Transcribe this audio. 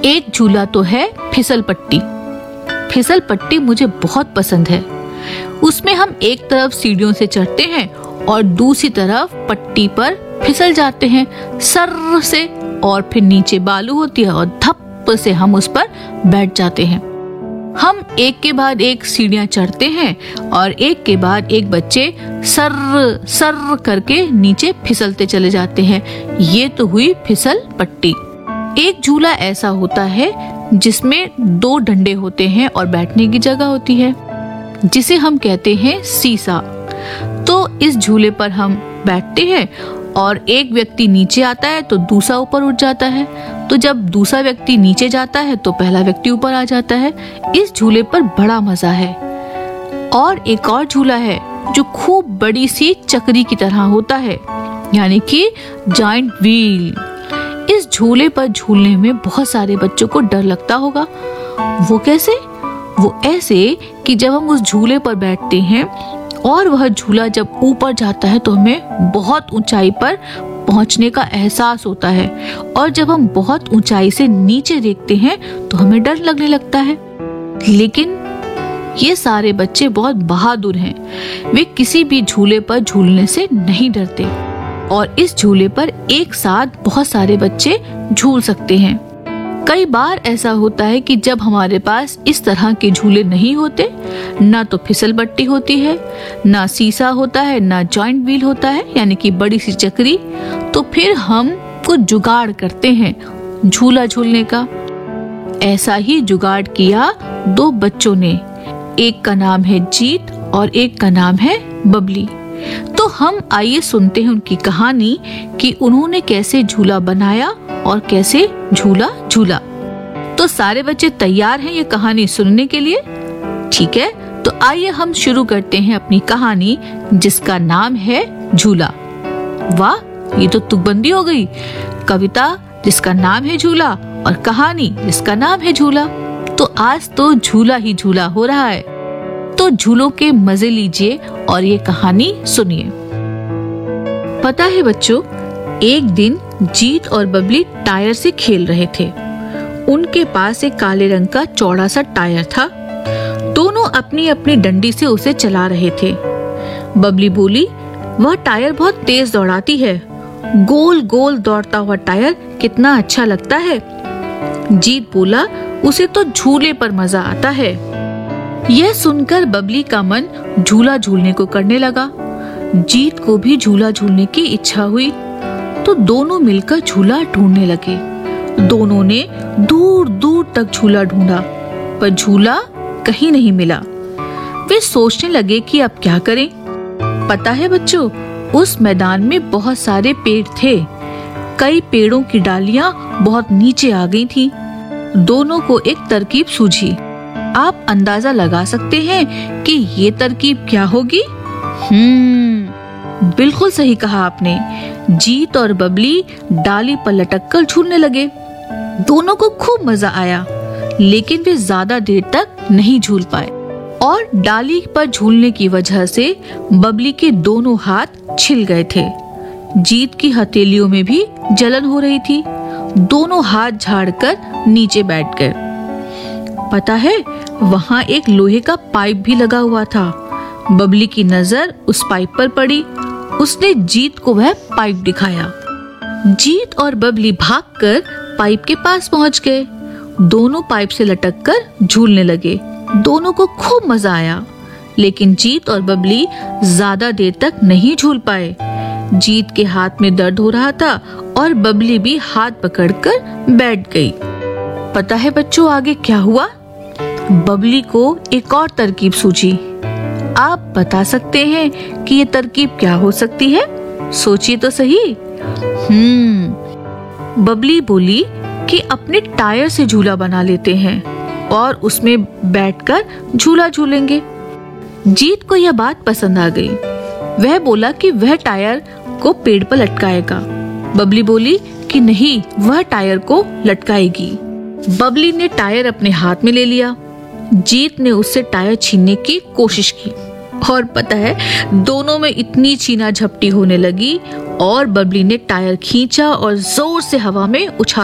एक झूला तो है फिसल पट्टी। फिसल पट्टी मुझे बहुत पसंद है। उसमें हम एक तरफ सीढ़ियों से चढ़ते हैं और दूसरी तरफ पट्टी पर फिसल जाते हैं सर्र से, और फिर नीचे बालू होती है और धप से हम उस पर बैठ जाते हैं। हम एक के बाद एक सीढ़ियां चढ़ते हैं और एक के बाद एक बच्चे सर्र सर्र करके नीचे फिसलते चले जाते हैं। ये तो हुई फिसल पट्टी। एक झूला ऐसा होता है जिसमें 2 डंडे होते हैं और बैठने की जगह होती है, जिसे हम कहते हैं सीसा। तो इस झूले पर हम बैठते हैं और एक व्यक्ति नीचे आता है तो दूसरा ऊपर उठ जाता है। तो जब दूसरा व्यक्ति नीचे जाता है तो पहला व्यक्ति ऊपर आ जाता है। इस झूले पर बड़ा मजा है। और एक और झूला है जो खूब बड़ी सी चक्री की तरह होता है, यानी कि जायंट व्हील। इस झूले पर झूलने में बहुत सारे बच्चों को डर लगता होगा। वो कैसे? वो ऐसे कि जब हम उस झूले पर बैठते हैं और वह झूला जब ऊपर जाता है तो हमें बहुत ऊंचाई पर पहुंचने का एहसास होता है, और जब हम बहुत ऊंचाई से नीचे देखते हैं तो हमें डर लगने लगता है। लेकिन ये सारे बच्चे बहुत बहादुर हैं। वे किसी भी झूले पर झूलने से नहीं डरते और इस झूले पर एक साथ बहुत सारे बच्चे झूल सकते हैं। कई बार ऐसा होता है कि जब हमारे पास इस तरह के झूले नहीं होते, ना तो फिसल पट्टी होती है, ना सीसा होता है, ना जॉइंट व्हील होता है यानी कि बड़ी सी चक्री, तो फिर हम कुछ जुगाड़ करते हैं झूला झूलने का। ऐसा ही जुगाड़ किया 2 बच्चों ने। एक का नाम है जीत और एक का नाम है बबली। तो हम आइए सुनते हैं उनकी कहानी कि उन्होंने कैसे झूला बनाया और कैसे झूला झूला। तो सारे बच्चे तैयार हैं ये कहानी सुनने के लिए? ठीक है, तो आइए हम शुरू करते हैं अपनी कहानी जिसका नाम है झूला। वाह, ये तो तुकबंदी हो गई। कविता जिसका नाम है झूला और कहानी जिसका नाम है झूला। तो आज तो झूला ही झूला हो रहा है। तो झूलों के मजे लीजिए और ये कहानी सुनिए। पता है बच्चों, एक दिन जीत और बबली टायर से खेल रहे थे। उनके पास एक काले रंग का चौड़ा सा टायर था। दोनों अपनी अपनी डंडी से उसे चला रहे थे। बबली बोली, वह टायर बहुत तेज दौड़ाती है। गोल गोल दौड़ता हुआ टायर कितना अच्छा लगता है। जीत बोला, उसे तो झूले पर मजा आता है। यह सुनकर बबली का मन झूला झूलने को करने लगा। जीत को भी झूला झूलने की इच्छा हुई, तो दोनों मिलकर झूला ढूंढने लगे। दोनों ने दूर दूर तक झूला ढूंढा, पर झूला कहीं नहीं मिला। वे सोचने लगे कि अब क्या करें। पता है बच्चों, उस मैदान में बहुत सारे पेड़ थे। कई पेड़ों की डालियां बहुत नीचे आ गई थीं। दोनों को एक तरकीब सूझी। आप अंदाजा लगा सकते हैं कि ये तरकीब क्या होगी? बिल्कुल सही कहा आपने। जीत और बबली डाली पर लटककर झूलने लगे। दोनों को खूब मजा आया, लेकिन वे ज्यादा देर तक नहीं झूल पाए और डाली पर झूलने की वजह से बबली के दोनों हाथ छिल गए थे। जीत की हथेलियों में भी जलन हो रही थी। दोनों हाथ झाड़कर नीचे बैठ गए। पता है, वहाँ एक लोहे का पाइप भी लगा हुआ था। बबली की नजर उस पाइप पर पड़ी। उसने जीत को वह पाइप दिखाया। जीत और बबली भागकर पाइप के पास पहुंच गए। दोनों पाइप से लटककर झूलने लगे। दोनों को खूब मजा आया, लेकिन जीत और बबली ज्यादा देर तक नहीं झूल पाए। जीत के हाथ में दर्द हो रहा था और बबली भी हाथ पकड़कर बैठ गई। पता है बच्चों, आगे क्या हुआ? बबली को एक और तरकीब सूझी। आप बता सकते हैं कि ये तरकीब क्या हो सकती है? सोचिए तो सही। बबली बोली कि अपने टायर से झूला बना लेते हैं और उसमें बैठकर झूला झूलेंगे। जीत को यह बात पसंद आ गई। वह बोला कि वह टायर को पेड़ पर लटकाएगा। बबली बोली कि नहीं, वह टायर को लटकाएगी। बबली ने टायर अपने हाथ में ले लिया। जीत ने उससे टायर छीनने की कोशिश की और पता है, दोनों में इतनी छीना झपटी होने लगी और बबली ने टायर खींचा और जोर से हवा में उछाल